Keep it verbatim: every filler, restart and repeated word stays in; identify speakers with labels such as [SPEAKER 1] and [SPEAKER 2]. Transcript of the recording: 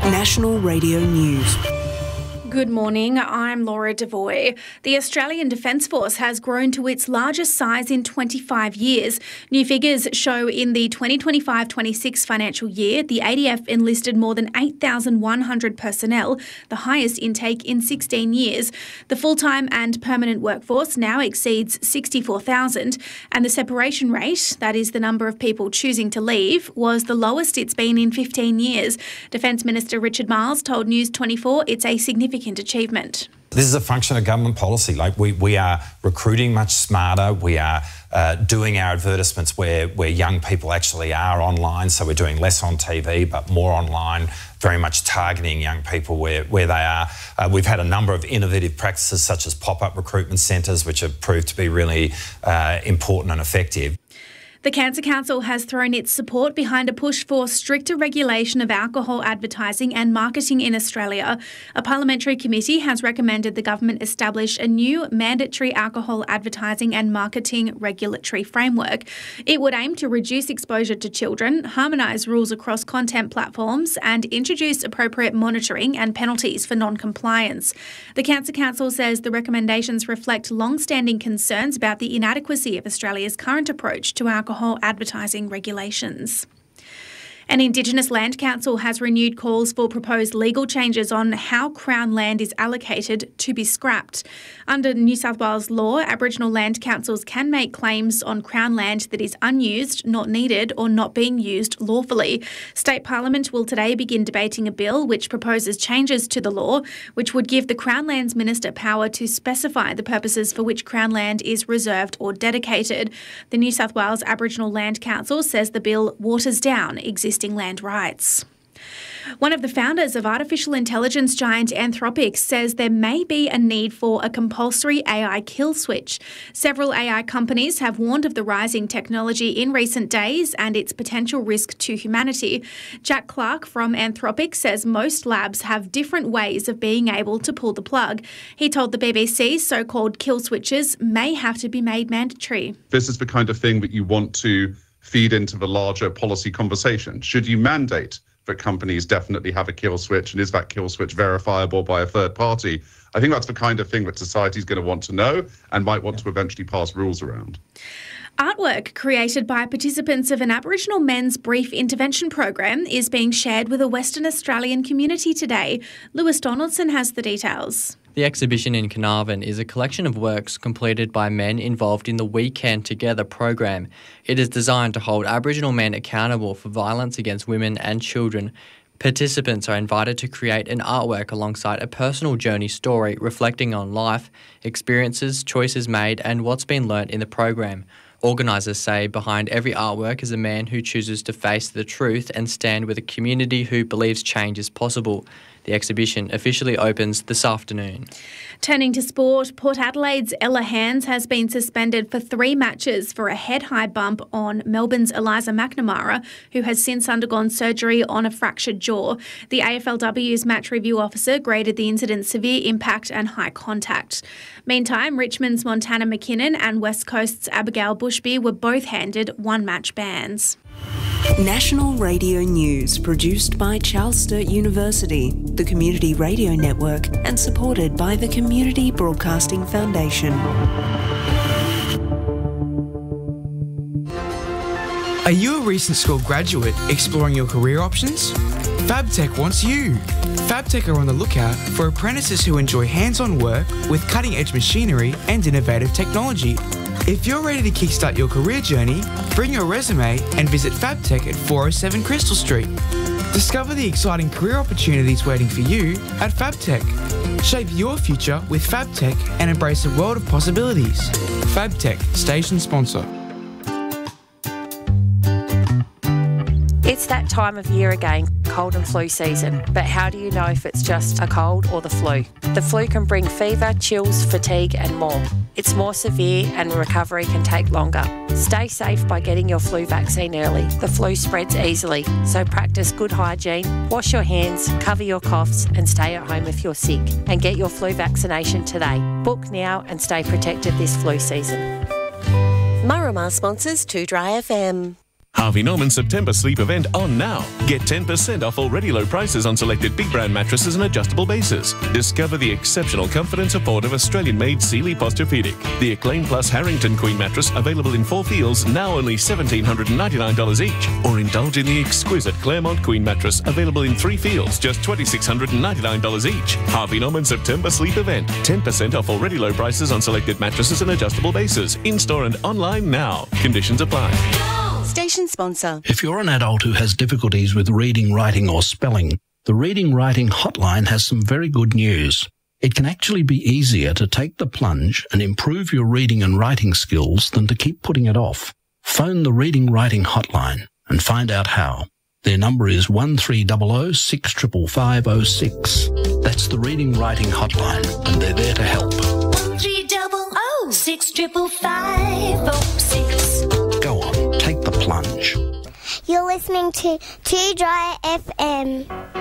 [SPEAKER 1] National Radio News.
[SPEAKER 2] Good morning, I'm Laura Devoy. The Australian Defence Force has grown to its largest size in twenty-five years. New figures show in the twenty twenty-five twenty-six financial year, the A D F enlisted more than eight thousand one hundred personnel, the highest intake in sixteen years. The full-time and permanent workforce now exceeds sixty-four thousand, and the separation rate, that is the number of people choosing to leave, was the lowest it's been in fifteen years. Defence Minister Richard Marles told News twenty-four it's a significant achievement.
[SPEAKER 3] This is a function of government policy. Like we, we are recruiting much smarter. We are uh, doing our advertisements where, where young people actually are online. So we're doing less on T V, but more online, very much targeting young people where, where they are. Uh, we've had a number of innovative practices such as pop-up recruitment centres, which have proved to be really uh, important and effective.
[SPEAKER 2] The Cancer Council has thrown its support behind a push for stricter regulation of alcohol advertising and marketing in Australia. A parliamentary committee has recommended the government establish a new mandatory alcohol advertising and marketing regulatory framework. It would aim to reduce exposure to children, harmonise rules across content platforms and introduce appropriate monitoring and penalties for non-compliance. The Cancer Council says the recommendations reflect long-standing concerns about the inadequacy of Australia's current approach to alcohol alcohol advertising regulations. An Indigenous Land Council has renewed calls for proposed legal changes on how Crown land is allocated to be scrapped. Under New South Wales law, Aboriginal land councils can make claims on Crown land that is unused, not needed or not being used lawfully. State Parliament will today begin debating a bill which proposes changes to the law, which would give the Crown Lands Minister power to specify the purposes for which Crown land is reserved or dedicated. The New South Wales Aboriginal Land Council says the bill waters down existing land rights. One of the founders of artificial intelligence giant Anthropic says there may be a need for a compulsory A I kill switch. Several A I companies have warned of the rising technology in recent days and its potential risk to humanity. Jack Clark from Anthropic says most labs have different ways of being able to pull the plug. He told the B B C so-called kill switches may have to be made mandatory.
[SPEAKER 4] This is the kind of thing that you want to feed into the larger policy conversation. Should you mandate that companies definitely have a kill switch, and is that kill switch verifiable by a third party? I think that's the kind of thing that society is going to want to know and might want to eventually pass rules around.
[SPEAKER 2] Artwork created by participants of an Aboriginal men's brief intervention program is being shared with a Western Australian community today. Lewis Donaldson has the details.
[SPEAKER 5] The exhibition in Carnarvon is a collection of works completed by men involved in the We Can Together program. It is designed to hold Aboriginal men accountable for violence against women and children. Participants are invited to create an artwork alongside a personal journey story reflecting on life, experiences, choices made and what's been learnt in the program. Organisers say behind every artwork is a man who chooses to face the truth and stand with a community who believes change is possible. The exhibition officially opens this afternoon.
[SPEAKER 2] Turning to sport, Port Adelaide's Ella Hands has been suspended for three matches for a head-high bump on Melbourne's Eliza McNamara, who has since undergone surgery on a fractured jaw. The A F L W's match review officer graded the incident severe impact and high contact. Meantime, Richmond's Montana McKinnon and West Coast's Abigail Bushby were both handed one-match bans.
[SPEAKER 1] National Radio News, produced by Charles Sturt University, the Community Radio Network, and supported by the Community Broadcasting Foundation.
[SPEAKER 6] Are you a recent school graduate exploring your career options? FabTech wants you. FabTech are on the lookout for apprentices who enjoy hands-on work with cutting-edge machinery and innovative technology. If you're ready to kickstart your career journey, bring your resume and visit FabTech at four oh seven Crystal Street. Discover the exciting career opportunities waiting for you at FabTech. Shape your future with FabTech and embrace a world of possibilities. FabTech, station sponsor.
[SPEAKER 7] It's that time of year again, cold and flu season. But how do you know if it's just a cold or the flu? The flu can bring fever, chills, fatigue and more. It's more severe and recovery can take longer. Stay safe by getting your flu vaccine early. The flu spreads easily, so practice good hygiene, wash your hands, cover your coughs and stay at home if you're sick. And get your flu vaccination today. Book now and stay protected this flu season.
[SPEAKER 8] Marama sponsors two Dry F M. Harvey Norman September sleep event on now. Get ten percent off already low prices on selected big brand mattresses and adjustable bases. Discover the exceptional comfort and support of Australian-made Sealy Posturepedic. The Acclaim Plus Harrington Queen mattress available in four feels, now only one thousand seven hundred ninety-nine dollars each. Or indulge in the exquisite Claremont Queen mattress available in three feels, just two thousand six hundred ninety-nine dollars each. Harvey Norman September sleep event. ten percent off already low prices on selected mattresses and adjustable bases. In-store and online now. Conditions apply.
[SPEAKER 9] Station sponsor.
[SPEAKER 10] If you're an adult who has difficulties with reading, writing or spelling, the Reading Writing Hotline has some very good news. It can actually be easier to take the plunge and improve your reading and writing skills than to keep putting it off. Phone the Reading Writing Hotline and find out how. Their number is one three zero zero six five five zero six. That's the Reading Writing Hotline, and they're there to help.
[SPEAKER 11] one three zero zero six five five zero six.
[SPEAKER 10] Go on, take the plunge.
[SPEAKER 12] You're listening to Two Dry F M.